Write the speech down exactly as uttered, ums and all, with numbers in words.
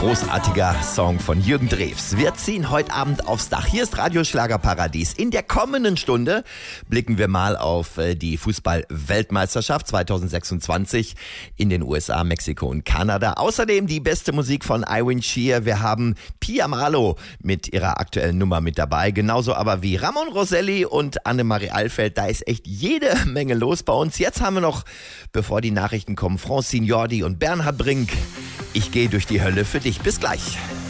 Großartiger Song von Jürgen Drews. Wir ziehen heute Abend aufs Dach. Hier ist Radio Schlagerparadies. In der kommenden Stunde blicken wir mal auf die Fußball-Weltmeisterschaft zweitausendsechsundzwanzig in den U S A, Mexiko und Kanada. Außerdem die beste Musik von Iwan Shear. Wir haben Pia Malo mit ihrer aktuellen Nummer mit dabei. Genauso aber wie Ramon Roselli und Annemarie Alfeld. Da ist echt jede Menge los bei uns. Jetzt haben wir noch, bevor die Nachrichten kommen, Francine Jordi und Bernhard Brink. Ich gehe durch die Hölle für dich. Bis gleich.